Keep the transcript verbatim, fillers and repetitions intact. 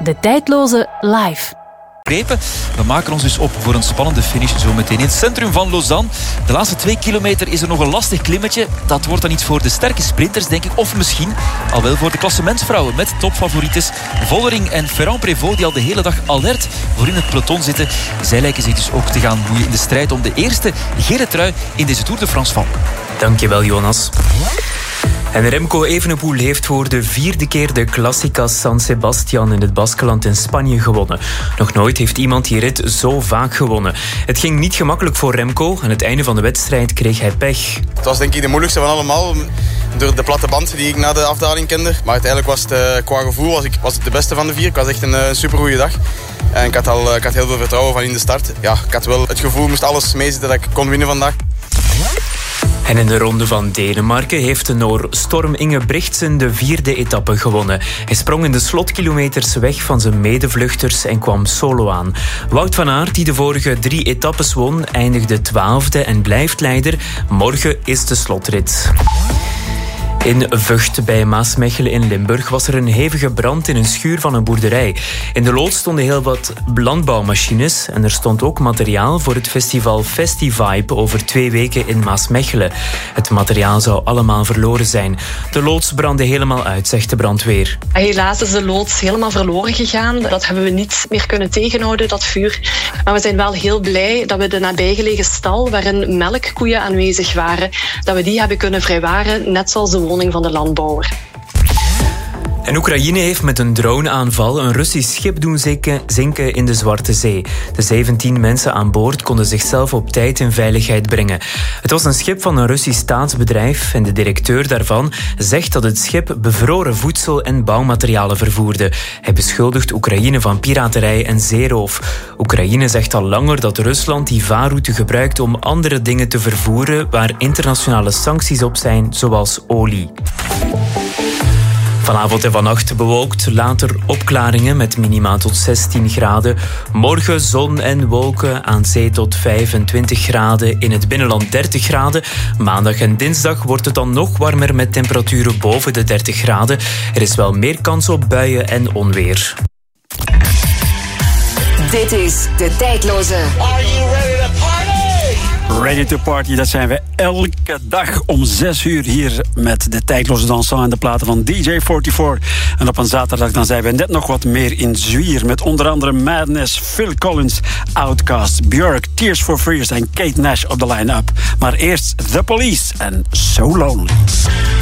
De Tijdloze live. We maken ons dus op voor een spannende finish zo meteen in het centrum van Lausanne. De laatste twee kilometer is er nog een lastig klimmetje. Dat wordt dan iets voor de sterke sprinters, denk ik. Of misschien al wel voor de klassementsvrouwen met topfavorites Vollering en Ferrand-Prévot, die al de hele dag alert voor in het peloton zitten. Zij lijken zich dus ook te gaan boeien in de strijd om de eerste gele trui in deze Tour de France Valk. Dankjewel, Jonas. En Remco Evenepoel heeft voor de vierde keer de Classica San Sebastian in het Baskeland in Spanje gewonnen. Nog nooit heeft iemand die rit zo vaak gewonnen. Het ging niet gemakkelijk voor Remco. Aan het einde van de wedstrijd kreeg hij pech. Het was denk ik de moeilijkste van allemaal, door de platte band die ik na de afdaling kende. Maar uiteindelijk was het, uh, qua gevoel was, ik, was het de beste van de vier. Ik was echt een, een supergoeie dag. En ik had, al, ik had heel veel vertrouwen van in de start. Ja, ik had wel het gevoel, moest alles meezitten dat ik kon winnen vandaag. En in de ronde van Denemarken heeft de Noor Storm Ingebrigtsen de vierde etappe gewonnen. Hij sprong in de slotkilometers weg van zijn medevluchters en kwam solo aan. Wout van Aert, die de vorige drie etappes won, eindigde twaalfde en blijft leider. Morgen is de slotrit. In Vught bij Maasmechelen in Limburg was er een hevige brand in een schuur van een boerderij. In de loods stonden heel wat landbouwmachines en er stond ook materiaal voor het festival Festivibe over twee weken in Maasmechelen. Het materiaal zou allemaal verloren zijn. De loods brandde helemaal uit, zegt de brandweer. Helaas is de loods helemaal verloren gegaan. Dat hebben we niet meer kunnen tegenhouden, dat vuur. Maar we zijn wel heel blij dat we de nabijgelegen stal, waarin melkkoeien aanwezig waren, dat we die hebben kunnen vrijwaren, net zoals de woning van de landbouwer. En Oekraïne heeft met een droneaanval een Russisch schip doen zinken in de Zwarte Zee. De zeventien mensen aan boord konden zichzelf op tijd in veiligheid brengen. Het was een schip van een Russisch staatsbedrijf en de directeur daarvan zegt dat het schip bevroren voedsel en bouwmaterialen vervoerde. Hij beschuldigt Oekraïne van piraterij en zeeroof. Oekraïne zegt al langer dat Rusland die vaarroute gebruikt om andere dingen te vervoeren waar internationale sancties op zijn, zoals olie. Vanavond en vannacht bewolkt, later opklaringen met minima tot zestien graden. Morgen zon en wolken, aan zee tot vijfentwintig graden, in het binnenland dertig graden. Maandag en dinsdag wordt het dan nog warmer met temperaturen boven de dertig graden. Er is wel meer kans op buien en onweer. Dit is De Tijdloze. Are you ready to party? Ready to party, dat zijn we elke dag om zes uur hier met De Tijdloze Dansant en de platen van D J vierenveertig. En op een zaterdag dan zijn we net nog wat meer in zwier met onder andere Madness, Phil Collins, Outkast, Björk, Tears for Fears en Kate Nash op de line-up. Maar eerst The Police en So Lonely.